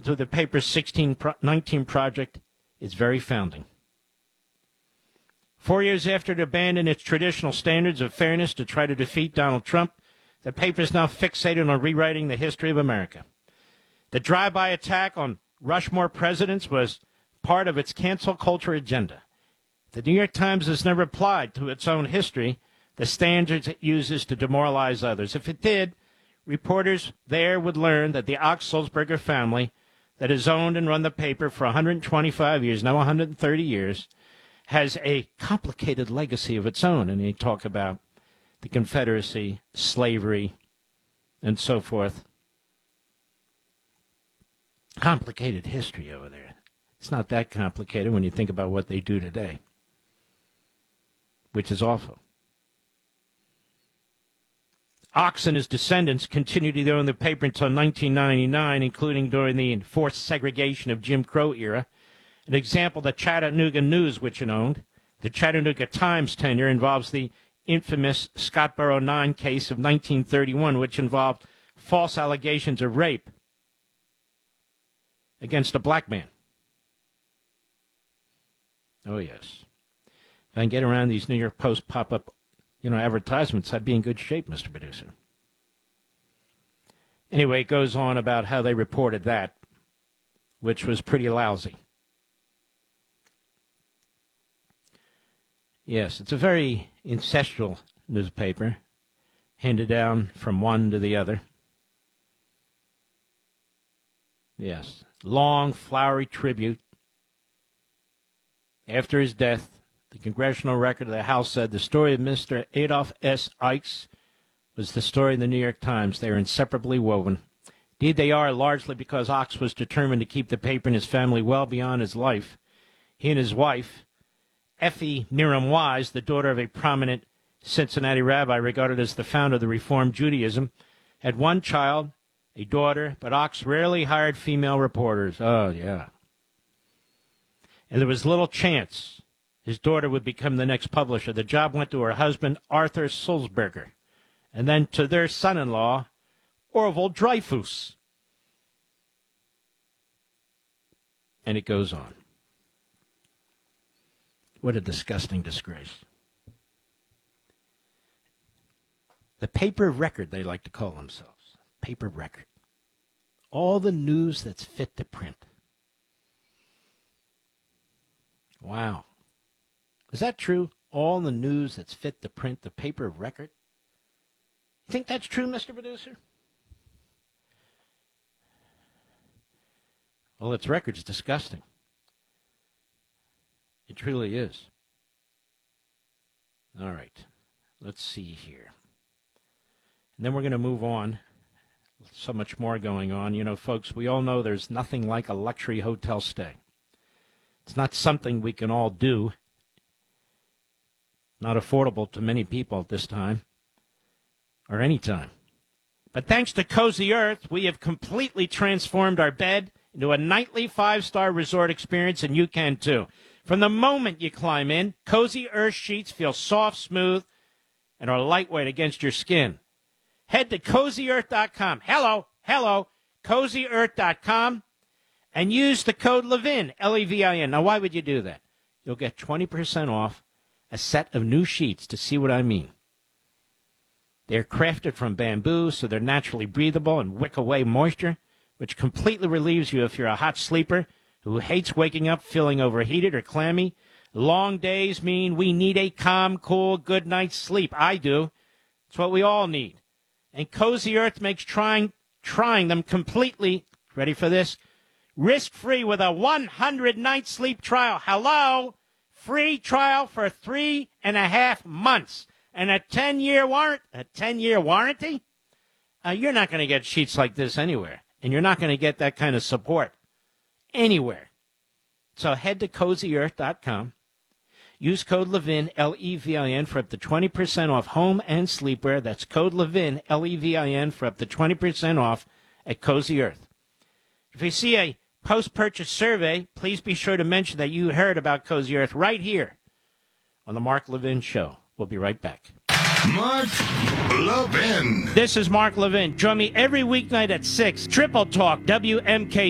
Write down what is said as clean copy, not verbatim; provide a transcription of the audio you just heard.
to the paper's 1619 project is very founding. 4 years after it abandoned its traditional standards of fairness to try to defeat Donald Trump, the paper is now fixated on rewriting the history of America. The drive-by attack on Rushmore presidents was part of its cancel culture agenda. The New York Times has never applied to its own history the standards it uses to demoralize others. If it did, reporters there would learn that the Ox-Sulzberger family that has owned and run the paper for 125 years, now 130 years, has a complicated legacy of its own. And they talk about the Confederacy, slavery, and so forth. Complicated history over there. It's not that complicated when you think about what they do today, which is awful. Ox and his descendants continued to own the paper until 1999, including during the enforced segregation of Jim Crow era. An example, the Chattanooga News, which it owned. The Chattanooga Times tenure involves the infamous Scottsboro 9 case of 1931, which involved false allegations of rape against a black man. Oh, yes. If I can get around these New York Post pop-up, advertisements, I'd be in good shape, Mr. Producer. Anyway, it goes on about how they reported that, which was pretty lousy. Yes, it's a very ancestral newspaper, handed down from one to the other. Yes, long, flowery tribute. After his death, the Congressional Record of the House said the story of Mr. Adolph S. Ickes was the story of the New York Times. They are inseparably woven. Indeed, they are, largely because Ox was determined to keep the paper and his family well beyond his life. He and his wife, Effie Miram Wise, the daughter of a prominent Cincinnati rabbi regarded as the founder of the Reform Judaism, had one child, a daughter, but Ox rarely hired female reporters. Oh, yeah. And there was little chance his daughter would become the next publisher. The job went to her husband, Arthur Sulzberger, and then to their son-in-law, Orville Dreyfus. And it goes on. What a disgusting disgrace. The paper record, they like to call themselves. Paper record. All the news that's fit to print. Wow. Is that true? All the news that's fit to print, the paper record? You think that's true, Mr. Producer? Well, its record's disgusting. It truly is. All right. Let's see here. And then we're going to move on. So much more going on. You know, folks, we all know there's nothing like a luxury hotel stay. It's not something we can all do. Not affordable to many people at this time or any time. But thanks to Cozy Earth, we have completely transformed our bed into a nightly 5-star resort experience, and you can too. From the moment you climb in, Cozy Earth sheets feel soft, smooth, and are lightweight against your skin. Head to CozyEarth.com. Hello, CozyEarth.com, and use the code LEVIN, L-E-V-I-N. Now, why would you do that? You'll get 20% off a set of new sheets, to see what I mean. They're crafted from bamboo, so they're naturally breathable and wick away moisture, which completely relieves you if you're a hot sleeper who hates waking up feeling overheated or clammy. Long days mean we need a calm, cool, good night's sleep. I do. It's what we all need. And Cozy Earth makes trying them completely, ready for this, risk-free with a 100-night sleep trial. Hello? Free trial for 3.5 months. And a 10-year warranty? You're not going to get sheets like this anywhere. And you're not going to get that kind of support anywhere. So head to CozyEarth.com. Use code LEVIN, L-E-V-I-N, for up to 20% off home and sleepwear. That's code LEVIN, L-E-V-I-N, for up to 20% off at Cozy Earth. If you see a post-purchase survey, please be sure to mention that you heard about Cozy Earth right here on the Mark Levin Show. We'll be right back. Mark Levin. This is Mark Levin. Join me every weeknight at 6. Triple Talk, WMK.